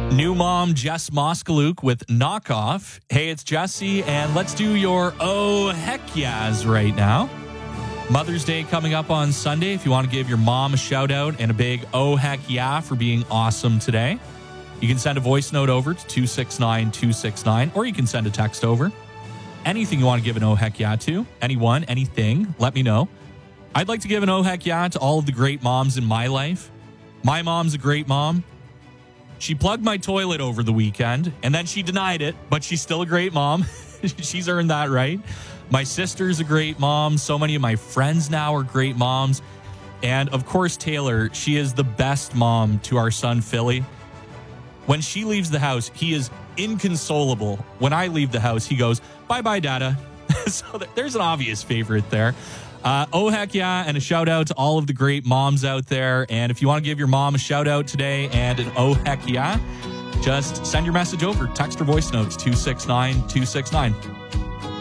New mom Jess Moskaluk with Knockoff. Hey, it's Jesse, and let's do your oh heck yeahs right now. Mother's Day coming up on Sunday. If you want to give your mom a shout out and a big oh heck yeah for being awesome today, you can send a voice note over to 269-269, or you can send a text over. Anything you want to give an oh heck yeah to, anyone, anything, let me know. I'd like to give an oh heck yeah to all of the great moms in my life. My mom's a great mom. She plugged my toilet over the weekend, and then she denied it, but she's still a great mom. She's earned that right. My sister's a great mom. So many of my friends now are great moms. And, of course, Taylor, she is the best mom to our son, Philly. When she leaves the house, he is inconsolable. When I leave the house, he goes, bye-bye, Dada. So there's an obvious favorite there. Oh, heck yeah, and a shout out to all of the great moms out there. And if you want to give your mom a shout out today and an oh, heck yeah, just send your message over. Text or voice notes 269-269.